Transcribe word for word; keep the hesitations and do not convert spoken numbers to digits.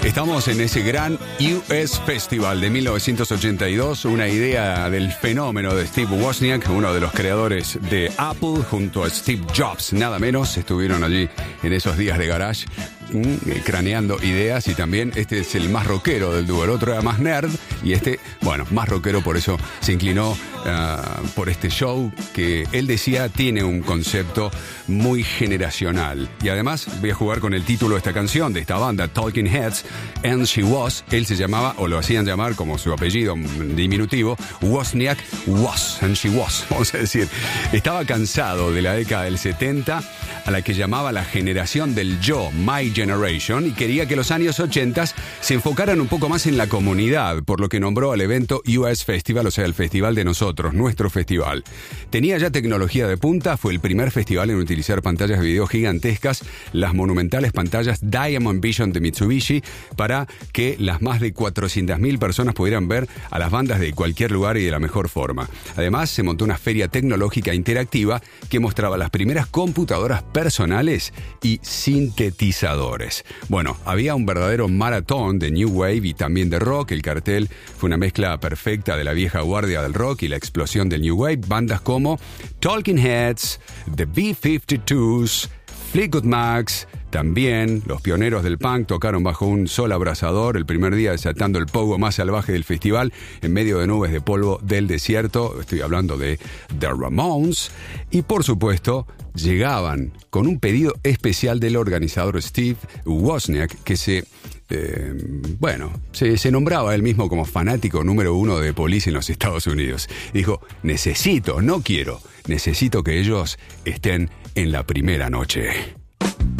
Estamos en ese gran U S Festival de mil novecientos ochenta y dos, una idea del fenómeno de Steve Wozniak, uno de los creadores de Apple, junto a Steve Jobs, nada menos. Estuvieron allí en esos días de garage, mmm, craneando ideas, y también este es el más rockero del dúo. El otro era más nerd y este, bueno, más rockero, por eso se inclinó uh, por este show que él decía tiene un concepto muy generacional. Y además voy a jugar con el título de esta canción, de esta banda, Talking Heads, And She Was. Él se llamaba, o lo hacían llamar como su apellido diminutivo, Wozniak Was, And She Was, vamos a decir. Estaba cansado de la década del setenta, a la que llamaba la generación del yo, My Generation, y quería que los años ochenta se enfocaran un poco más en la comunidad, por lo que nombró al evento U S Festival, o sea, el festival de nosotros, nuestro festival. Tenía ya tecnología de punta, fue el primer festival en utilizar pantallas de video gigantescas, las monumentales pantallas Diamond Vision de Mitsubishi, para que las más de cuatrocientas mil personas pudieran ver a las bandas de cualquier lugar y de la mejor forma. Además, se montó una feria tecnológica interactiva que mostraba las primeras computadoras personales y sintetizadores. Bueno, había un verdadero maratón de New Wave y también de rock. El cartel fue una mezcla perfecta de la vieja guardia del rock y la explosión del New Wave. Bandas como Talking Heads, The B cincuenta y dos, Fleetwood Macs. También los pioneros del punk tocaron bajo un sol abrasador el primer día, desatando el pogo más salvaje del festival en medio de nubes de polvo del desierto. Estoy hablando de The Ramones. Y por supuesto, llegaban con un pedido especial del organizador Steve Wozniak, que se... Eh, bueno, se, se nombraba él mismo como fanático número uno de Police en los Estados Unidos. Dijo, necesito, no quiero, necesito que ellos estén en la primera noche.